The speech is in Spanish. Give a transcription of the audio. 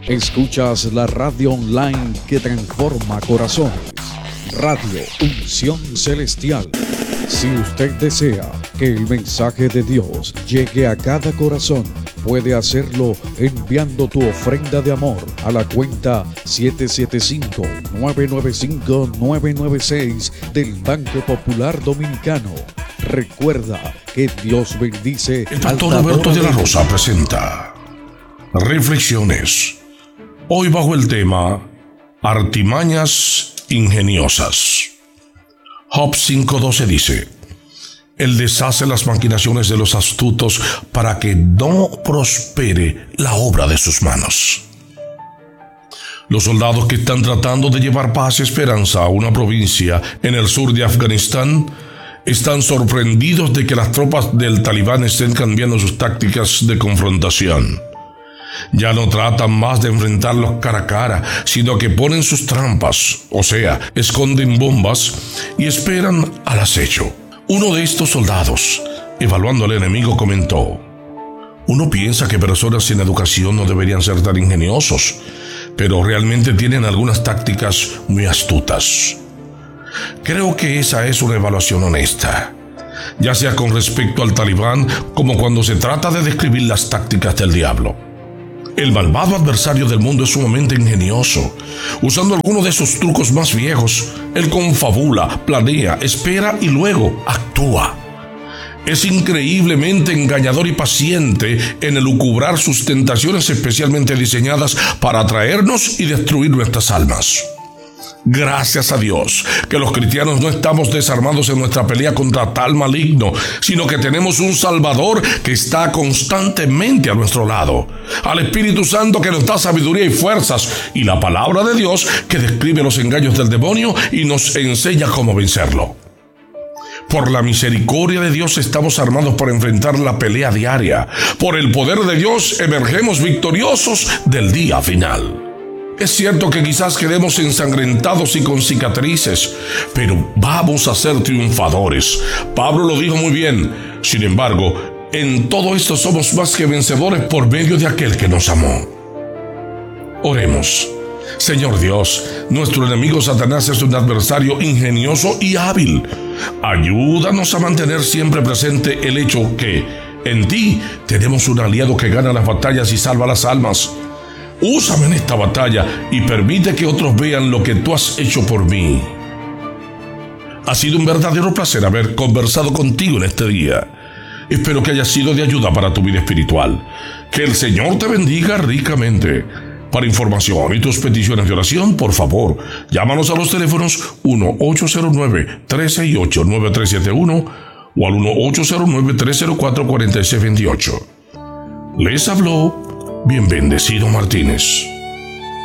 Escuchas la radio online que transforma corazones. Radio Unción Celestial. Si usted desea que el mensaje de Dios llegue a cada corazón, puede hacerlo enviando tu ofrenda de amor a la cuenta 775-995-996 del Banco Popular Dominicano. Recuerda que Dios bendice. El pastor Roberto de la Rosa presenta Reflexiones. Hoy bajo el tema Artimañas ingeniosas. Job 5:12 dice: Él deshace las maquinaciones de los astutos para que no prospere la obra de sus manos. Los soldados que están tratando de llevar paz y esperanza a una provincia en el sur de Afganistán están sorprendidos de que las tropas del Talibán estén cambiando sus tácticas de confrontación. Ya no tratan más de enfrentarlos cara a cara, sino que ponen sus trampas, o sea, esconden bombas y esperan al acecho. Uno de estos soldados, evaluando al enemigo, comentó: uno piensa que personas sin educación no deberían ser tan ingeniosos, pero realmente tienen algunas tácticas muy astutas. Creo que esa es una evaluación honesta, ya sea con respecto al Talibán como cuando se trata de describir las tácticas del diablo. El malvado adversario del mundo es sumamente ingenioso. Usando alguno de esos trucos más viejos, él confabula, planea, espera y luego actúa. Es increíblemente engañador y paciente en elucubrar sus tentaciones especialmente diseñadas para atraernos y destruir nuestras almas. Gracias a Dios que los cristianos no estamos desarmados en nuestra pelea contra tal maligno, sino que tenemos un Salvador que está constantemente a nuestro lado, al Espíritu Santo que nos da sabiduría y fuerzas, y la palabra de Dios que describe los engaños del demonio y nos enseña cómo vencerlo. Por la misericordia de Dios estamos armados para enfrentar la pelea diaria. Por el poder de Dios emergemos victoriosos del día final. Es cierto que quizás quedemos ensangrentados y con cicatrices, pero vamos a ser triunfadores. Pablo lo dijo muy bien. Sin embargo, en todo esto somos más que vencedores por medio de aquel que nos amó. Oremos. Señor Dios, nuestro enemigo Satanás es un adversario ingenioso y hábil. Ayúdanos a mantener siempre presente el hecho que en ti tenemos un aliado que gana las batallas y salva las almas. Úsame en esta batalla y permite que otros vean lo que tú has hecho por mí. Ha sido un verdadero placer haber conversado contigo en este día. Espero que haya sido de ayuda para tu vida espiritual. Que el Señor te bendiga ricamente. Para información y tus peticiones de oración, por favor, llámanos a los teléfonos 1-809-368-9371 o al 1-809-304-4628. Les habló Bien Bendecido Martínez.